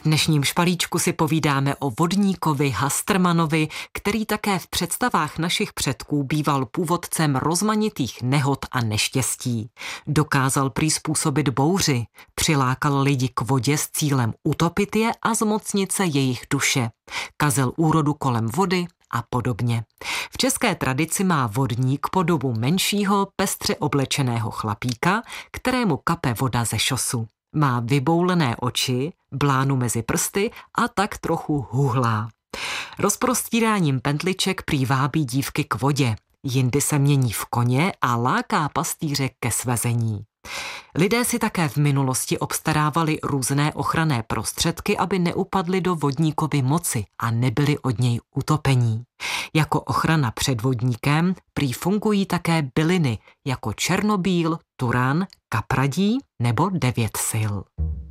dnešním špalíčku si povídáme o vodníkovi Hastermanovi, který také v představách našich předků býval původcem rozmanitých nehod a neštěstí. Dokázal prý způsobit bouři, přilákal lidi k vodě s cílem utopit je a zmocnit se jejich duše. Kazil úrodu kolem vody a podobně. V české tradici má vodník podobu menšího, pestře oblečeného chlapíka, kterému kape voda ze šosu. Má vyboulené oči, blánu mezi prsty a tak trochu huhlá. Rozprostíráním pentliček prý vábí dívky k vodě, jindy se mění v koně a láká pastýře ke svezení. Lidé si také v minulosti obstarávali různé ochranné prostředky, aby neupadli do vodníkovy moci a nebyli od něj utopení. Jako ochrana před vodníkem prý fungují také byliny jako černobíl, turan, kapradí nebo 9 sil.